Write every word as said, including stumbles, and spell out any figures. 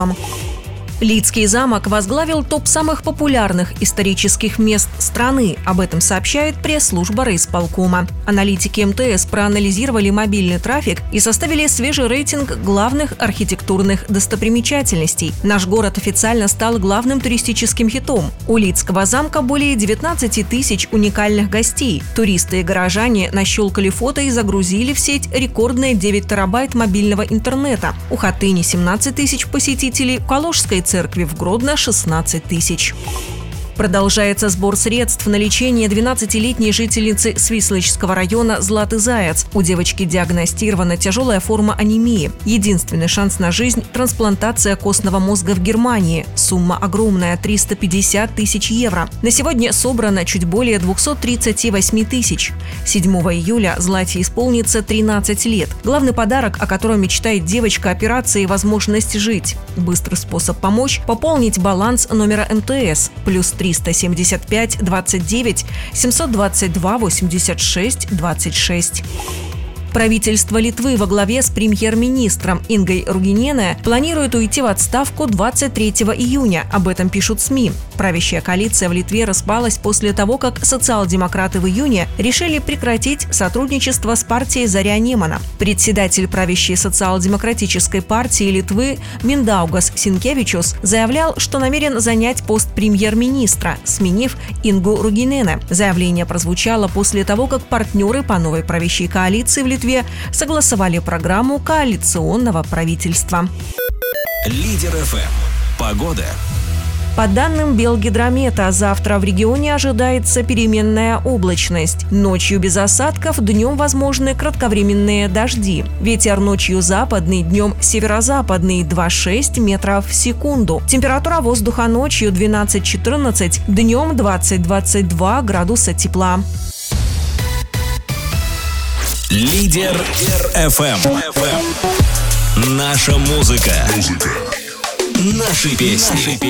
Лидский замок возглавил топ самых популярных исторических мест страны. Об этом сообщает пресс-служба райисполкома. Аналитики эм тэ эс проанализировали мобильный трафик и составили свежий рейтинг главных архитектурных достопримечательностей. Наш город официально стал главным туристическим хитом. У Лидского замка более девятнадцати тысяч уникальных гостей. Туристы и горожане нащелкали фото и загрузили в сеть рекордные девять терабайт мобильного интернета. У Хатыни семнадцать тысяч посетителей, у Калужской церкви в Гродно шестнадцать тысяч. Продолжается сбор средств на лечение двенадцатилетней жительницы Свислочского района Златы Заяц. У девочки диагностирована тяжелая форма анемии. Единственный шанс на жизнь – трансплантация костного мозга в Германии. Сумма огромная – триста пятьдесят тысяч евро. На сегодня собрано чуть более двухсот тридцати восьми тысяч. седьмого июля Злате исполнится тринадцать лет. Главный подарок, о котором мечтает девочка – операция и возможность жить. Быстрый способ помочь – пополнить баланс номера эм тэ эс плюс триста семьдесят пять двадцать девять семьсот двадцать два восемьдесят шесть двадцать шесть. Правительство Литвы во главе с премьер-министром Ингой Ругинене планирует уйти в отставку двадцать третьего июня. Об этом пишут СМИ. Правящая коалиция в Литве распалась после того, как социал-демократы в июне решили прекратить сотрудничество с партией Заря Немана. Председатель правящей социал-демократической партии Литвы Миндаугас Синкевичус заявлял, что намерен занять пост премьер-министра, сменив Ингу Ругинене. Заявление прозвучало после того, как партнеры по новой правящей коалиции в Литве согласовали программу коалиционного правительства. Лидер эф эм. Погода. По данным Белгидромета, завтра в регионе ожидается переменная облачность. Ночью без осадков, днем возможны кратковременные дожди. Ветер ночью западный, днем северо-западный два целых шесть десятых метров в секунду. Температура воздуха ночью двенадцать-четырнадцать, днем двадцать-двадцать два градуса тепла. Лидер эф эм. Наша музыка. Наши песни.